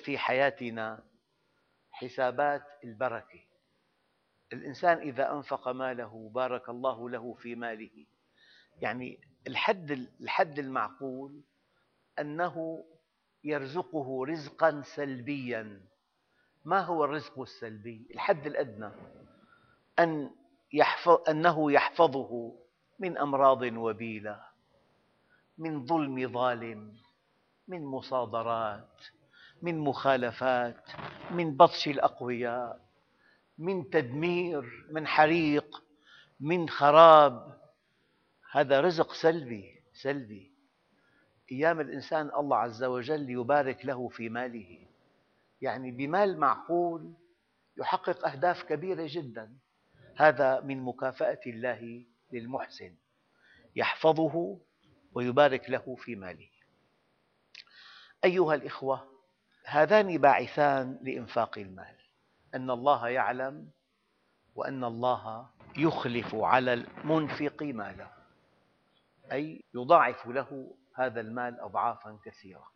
في حياتنا حسابات البركة. الإنسان إذا أنفق ماله بارك الله له في ماله. يعني الحد المعقول أنه يرزقه رزقاً سلبياً. ما هو الرزق السلبي؟ الحد الأدنى أنه يحفظه من أمراض وبيلة، من ظلم ظالم، من مصادرات، من مخالفات، من بطش الأقوياء، من تدمير، من حريق، من خراب. هذا رزق سلبي. أيام الإنسان الله عز وجل يبارك له في ماله، يعني بمال معقول يحقق أهداف كبيرة جدا. هذا من مكافأة الله للمحسن، يحفظه ويبارك له في ماله. أيها الأخوة، هذان باعثان لإنفاق المال، أن الله يعلم وأن الله يخلف على المنفق ماله، أي يضاعف له هذا المال أضعافا كثيرة.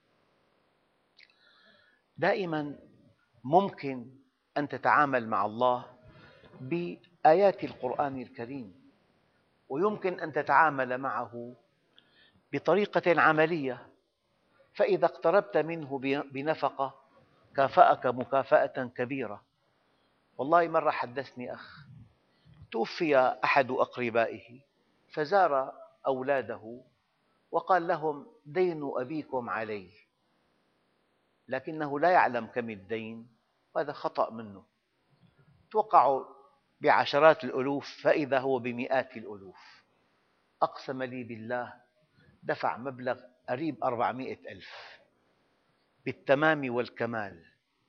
دائما ممكن أن تتعامل مع الله بآيات القرآن الكريم، ويمكن أن تتعامل معه بطريقة عملية. فإذا اقتربت منه بنفقة كافأك مكافأة كبيرة. والله مرة حدثني أخ توفي أحد أقربائه، فزار أولاده وقال لهم: دين أبيكم علي، لكنه لا يعلم كم الدين، وهذا خطأ منه. توقعوا بعشرات الألوف، فإذا هو بمئات الألوف. أقسم لي بالله دفع مبلغ قريب 400 ألف بالتمام والكمال.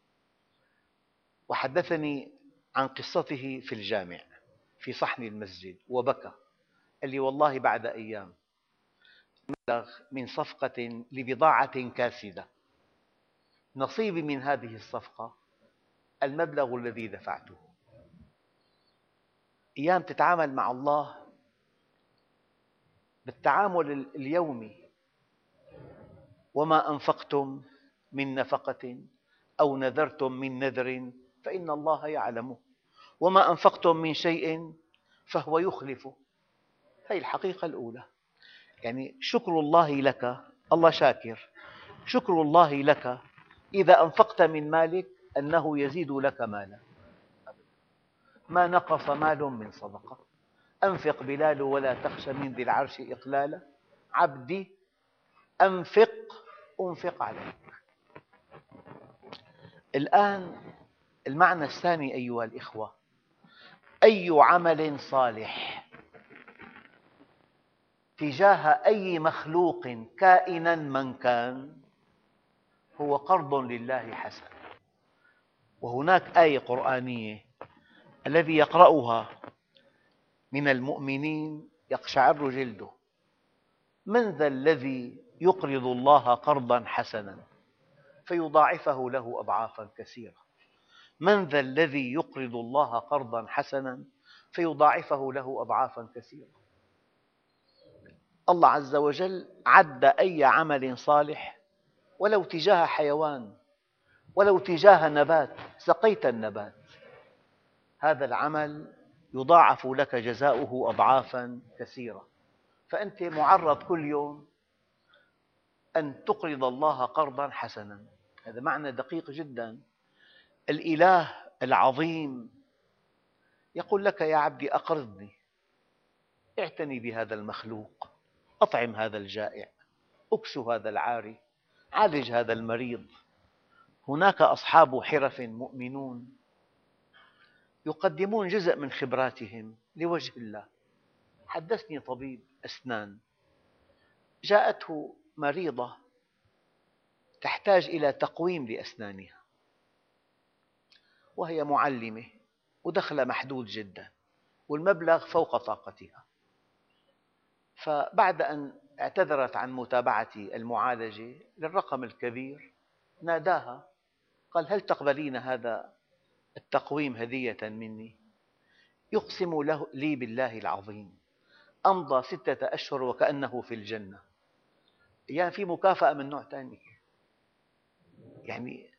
وحدثني عن قصته في الجامع في صحن المسجد وبكى. قال لي: والله بعد أيام مبلغ من صفقة لبضاعة كاسدة، نصيبي من هذه الصفقة المبلغ الذي دفعته. أيام تتعامل مع الله بالتعامل اليومي: وما أنفقتم من نفقة أو نذرتم من نذر فإن الله يعلمه، وما أنفقتم من شيء فهو يخلفه. هذه الحقيقة الأولى. يعني شكر الله لك، الله شاكر، شكر الله لك إذا أنفقت من مالك أنه يزيد لك مالا. ما نقص مال من صدقة. أنفق بلال ولا تخش من ذي العرش إقلالا، عبدي أنفق أنفق عليك. الآن المعنى الثاني أيها الأخوة: أي عمل صالح تجاه أي مخلوق كائناً من كان هو قرض لله حسن. وهناك آية قرآنية الذي يقرأها من المؤمنين يقشعر جلده: من ذا الذي يقرض الله قرضاً حسناً فيضاعفه له أضعافاً كثيرة. من ذا الذي يقرض الله قرضاً حسناً فيضاعفه له أضعافاً كثيرة. الله عز وجل عد أي عمل صالح، ولو تجاه حيوان، ولو تجاه نبات، سقيت النبات، هذا العمل يضاعف لك جزاؤه أضعافاً كثيرة. فأنت معرض كل يوم أن تقرض الله قرضاً حسناً. هذا معنى دقيق جداً. الإله العظيم يقول لك: يا عبدي أقرضني، اعتني بهذا المخلوق، أطعم هذا الجائع، اكسو هذا العاري، عالج هذا المريض. هناك أصحاب حرف مؤمنون يقدمون جزء من خبراتهم لوجه الله. حدثني طبيب أسنان جاءته مريضة تحتاج إلى تقويم لأسنانها، وهي معلمة ودخلها محدود جدا والمبلغ فوق طاقتها. فبعد أن اعتذرت عن متابعة المعالجة للرقم الكبير، ناداها قال: هل تقبلين هذا التقويم هدية مني؟ يقسم لي بالله العظيم أمضى 6 أشهر وكأنه في الجنة. يعني في مكافأة من نوع ثاني. يعني